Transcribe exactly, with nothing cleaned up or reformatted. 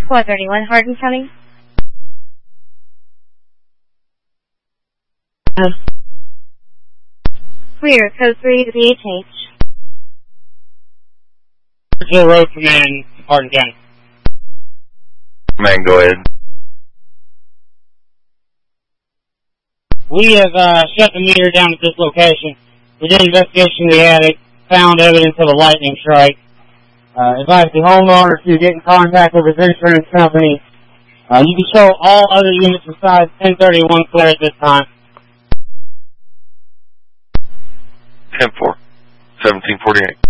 four thirty-one, Hardin County. Uh, Clear, code three to B H H. Hill Road Command, Hardin County. Man, go ahead. We have uh, shut the meter down at this location. We did an investigation of the attic, found evidence of a lightning strike. Uh, advised the homeowner to get in contact with his insurance company. Uh, you can show all other units besides ten thirty-one clear at this time. ten four, seventeen forty-eight.